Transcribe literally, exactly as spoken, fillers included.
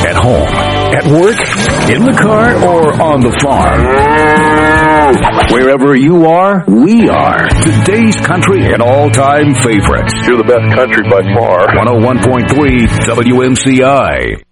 at home, at work, in the car, or on the farm. Wherever you are, we are. Today's country and all-time favorites. You're the best country by far. one oh one point three W M C I.